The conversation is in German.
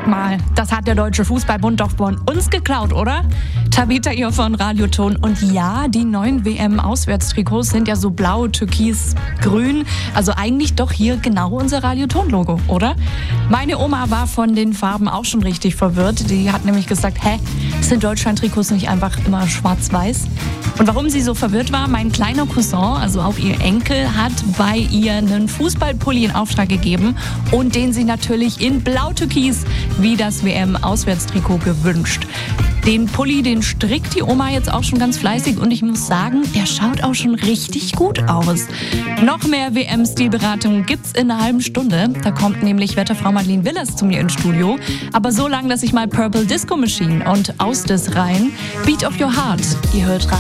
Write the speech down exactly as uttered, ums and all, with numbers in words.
Sag mal, das hat der Deutsche Fußballbund doch von uns geklaut, oder? Tabita hier von Radioton. Und ja, die neuen W M-Auswärtstrikots sind ja so blau, türkis, grün. Also eigentlich doch hier genau unser Radioton-Logo, oder? Meine Oma war von den Farben auch schon richtig verwirrt. Die hat nämlich gesagt, hä, sind Deutschland-Trikots nicht einfach immer schwarz-weiß? Und warum sie so verwirrt war, mein kleiner Cousin, also auch ihr Enkel, hat bei ihr einen Fußballpulli in Auftrag gegeben und den sie natürlich in blau-türkis wie das W M-Auswärtstrikot gewünscht. Den Pulli, den strickt die Oma jetzt auch schon ganz fleißig und ich muss sagen, der schaut auch schon richtig gut aus. Noch mehr W M-Stilberatung gibt's in einer halben Stunde. Da kommt nämlich Wetterfrau Madeleine Willers zu mir ins Studio. Aber so lang, dass ich mal Purple Disco Machine und Aus des rein. Beat of Your Heart. Ihr hört